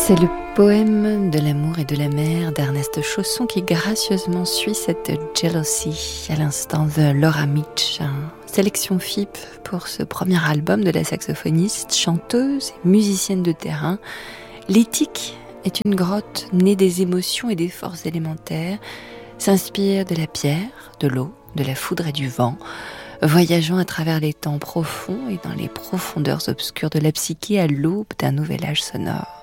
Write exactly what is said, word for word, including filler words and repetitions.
C'est le poème de l'amour et de la mer d'Ernest Chausson qui gracieusement suit cette Jealousy à l'instant de Laura Mitch. Sélection F I P pour ce premier album de la saxophoniste, chanteuse et musicienne de terrain. L'éthique est une grotte née des émotions et des forces élémentaires, s'inspire de la pierre, de l'eau, de la foudre et du vent, voyageant à travers les temps profonds et dans les profondeurs obscures de la psyché à l'aube d'un nouvel âge sonore.